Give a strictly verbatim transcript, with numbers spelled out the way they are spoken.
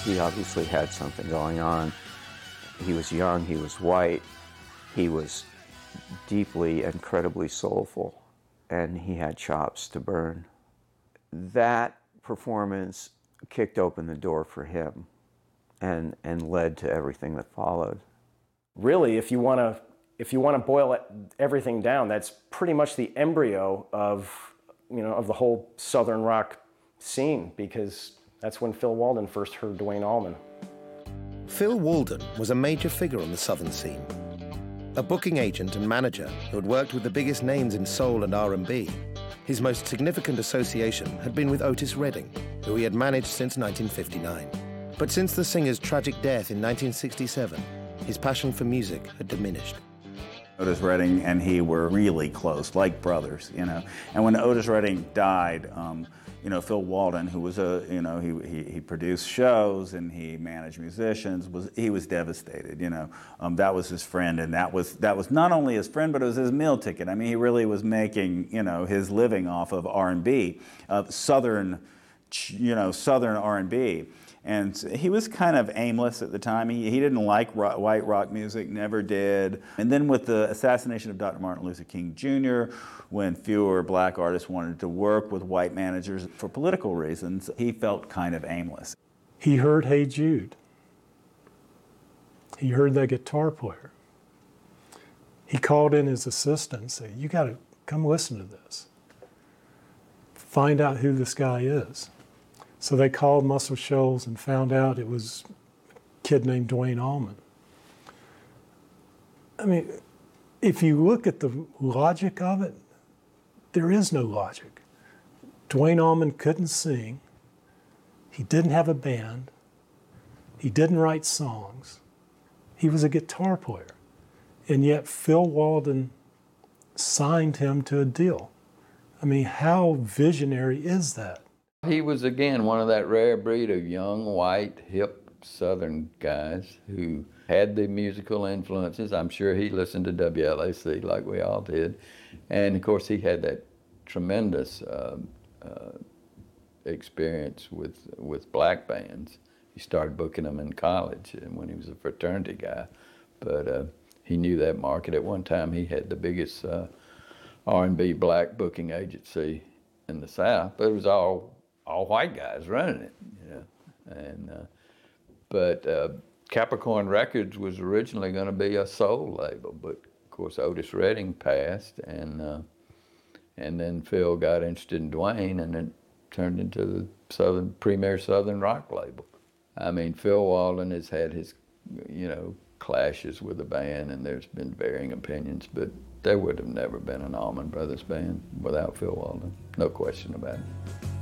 He obviously had something going on. He was young, he was white, he was deeply, incredibly soulful, and he had chops to burn. That performance kicked open the door for him and, and led to everything that followed. Really, if you want to if you want to boil it, everything down, that's pretty much the embryo of, you know, of the whole Southern rock scene, because that's when Phil Walden first heard Duane Allman. Phil Walden was a major figure on the Southern scene. A booking agent and manager who had worked with the biggest names in soul and R and B. His most significant association had been with Otis Redding, who he had managed since nineteen fifty-nine. But since the singer's tragic death in nineteen sixty-seven, his passion for music had diminished. Otis Redding and he were really close, like brothers, you know. And when Otis Redding died, um, you know, Phil Walden, who was a, you know, he, he, he produced shows and he managed musicians, was he was devastated, you know. Um, that was his friend, and that was that was not only his friend, but it was his meal ticket. I mean, he really was making, you know, his living off of R and B, of Southern, you know, Southern R and B. And he was kind of aimless at the time. He, he didn't like rock, white rock music, never did. And then with the assassination of Doctor Martin Luther King Junior, when fewer black artists wanted to work with white managers for political reasons, he felt kind of aimless. He heard Hey Jude. He heard that guitar player. He called in his assistant and said, "You gotta come listen to this. Find out who this guy is." So they called Muscle Shoals and found out it was a kid named Duane Allman. I mean, if you look at the logic of it, there is no logic. Duane Allman couldn't sing. He didn't have a band. He didn't write songs. He was a guitar player. And yet Phil Walden signed him to a deal. I mean, how visionary is that? He was, again, one of that rare breed of young, white, hip Southern guys who had the musical influences. I'm sure he listened to W L A C like we all did. And, of course, he had that tremendous uh, uh, experience with, with black bands. He started booking them in college when he was a fraternity guy. But uh, he knew that market. At one time, he had the biggest uh, R and B black booking agency in the South, but it was all all white guys running it, you know. And uh, but uh, Capricorn Records was originally going to be a soul label, but of course Otis Redding passed, and uh, and then Phil got interested in Duane, and it turned into the Southern premier Southern rock label. I mean, Phil Walden has had his, you know, clashes with the band, and there's been varying opinions, but there would have never been an Allman Brothers band without Phil Walden, no question about it.